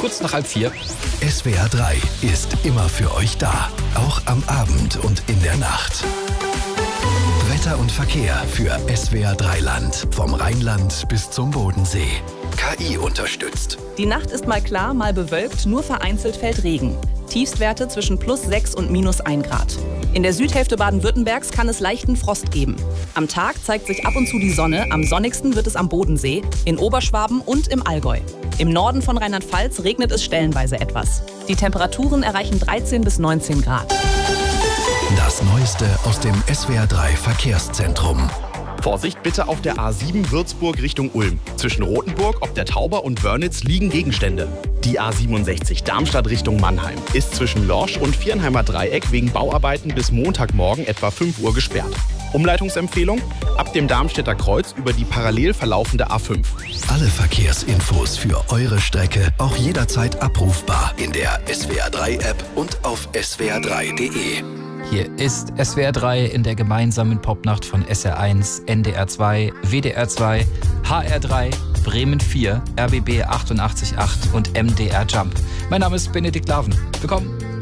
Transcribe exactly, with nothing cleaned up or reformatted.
kurz nach halb vier. S W R drei ist immer für euch da, auch am Abend und in der Nacht. Wetter und Verkehr für S W R drei Land, vom Rheinland bis zum Bodensee. K I unterstützt. Die Nacht ist mal klar, mal bewölkt, nur vereinzelt fällt Regen. Tiefstwerte zwischen plus sechs und minus ein Grad. In der Südhälfte Baden-Württembergs kann es leichten Frost geben. Am Tag zeigt sich ab und zu die Sonne, am sonnigsten wird es am Bodensee, in Oberschwaben und im Allgäu. Im Norden von Rheinland-Pfalz regnet es stellenweise etwas. Die Temperaturen erreichen dreizehn bis neunzehn Grad. Das Neueste aus dem S W R drei Verkehrszentrum. Vorsicht bitte auf der A sieben Würzburg Richtung Ulm. Zwischen Rothenburg, ob der Tauber und Wörnitz liegen Gegenstände. Die A siebenundsechzig Darmstadt Richtung Mannheim ist zwischen Lorsch und Viernheimer Dreieck wegen Bauarbeiten bis Montagmorgen etwa fünf Uhr gesperrt. Umleitungsempfehlung: ab dem Darmstädter Kreuz über die parallel verlaufende A fünf. Alle Verkehrsinfos für eure Strecke auch jederzeit abrufbar in der S W R drei App und auf S W R drei Punkt de. Hier ist S W R drei in der gemeinsamen Popnacht von S R eins, N D R zwei, W D R zwei, H R drei, Bremen vier, R B B achtundachtzig Komma acht und M D R Jump. Mein Name ist Benedikt Laven. Willkommen.